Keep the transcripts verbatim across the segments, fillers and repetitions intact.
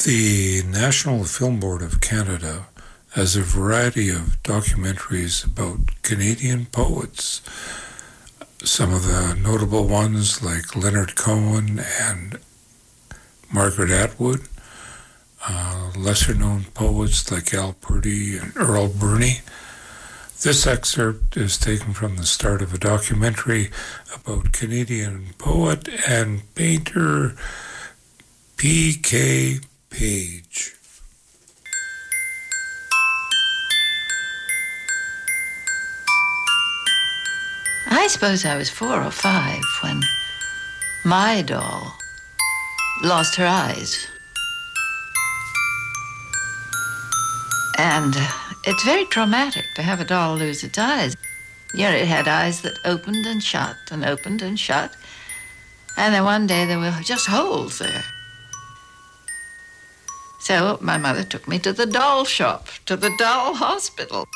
The National Film Board of Canada has a variety of documentaries about Canadian poets. Some of the notable ones like Leonard Cohen and Margaret Atwood, uh, lesser-known poets like Al Purdy and Earl Birney. This excerpt is taken from the start of a documentary about Canadian poet and painter P K Page. I suppose I was four or five when my doll lost her eyes. And it's very traumatic to have a doll lose its eyes. You know, it had eyes that opened and shut and opened and shut. And then one day there were just holes there. So my mother took me to the doll shop, to the doll hospital.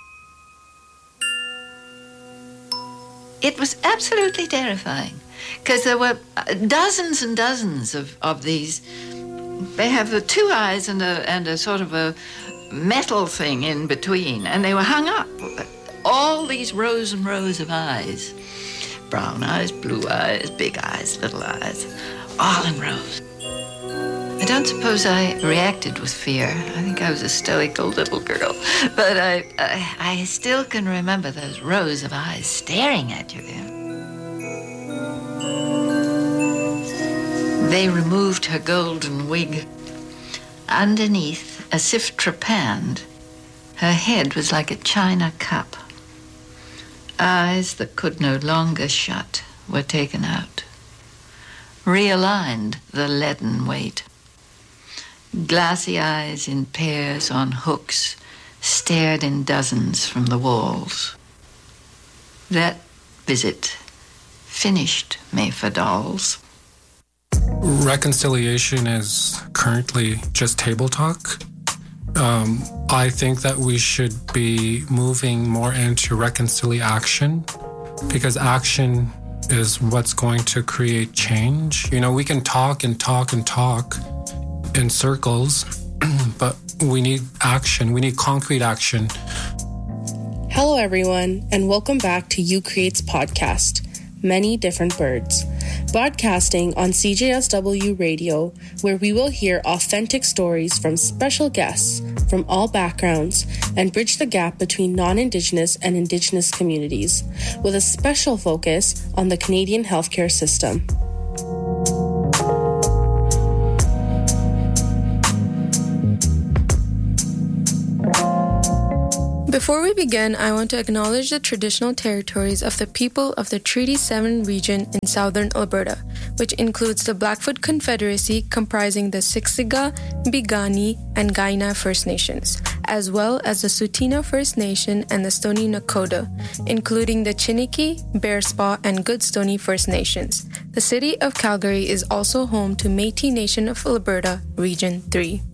It was absolutely terrifying because there were dozens and dozens of, of these. They have the two eyes and a, and a sort of a metal thing in between, and they were hung up. All these rows and rows of eyes. Brown eyes, blue eyes, big eyes, little eyes, all in rows. I don't suppose I reacted with fear. I think I was a stoical little girl. But I, I, I still can remember those rows of eyes staring at you. They removed her golden wig. Underneath, as if trepanned, her head was like a china cup. Eyes that could no longer shut were taken out. Realigned the leaden weight. Glassy eyes in pairs on hooks stared in dozens from the walls. That visit finished me for dolls. Reconciliation is currently just table talk. Um, I think that we should be moving more into reconciliation because action is what's going to create change. You know, we can talk and talk and talk in circles, but we need action. We need concrete action. Hello, everyone, and welcome back to You Create's podcast, Many Different Birds, broadcasting on C J S W Radio, where we will hear authentic stories from special guests from all backgrounds and bridge the gap between non-Indigenous and Indigenous communities, with a special focus on the Canadian healthcare system. Before we begin, I want to acknowledge the traditional territories of the people of the Treaty seven region in southern Alberta, which includes the Blackfoot Confederacy comprising the Siksika, Piikani, and Kainai First Nations, as well as the Tsuut'ina First Nation and the Stoney Nakoda, including the Chiniki, Bearspaw, and Goodstoney First Nations. The city of Calgary is also home to Métis Nation of Alberta, Region three.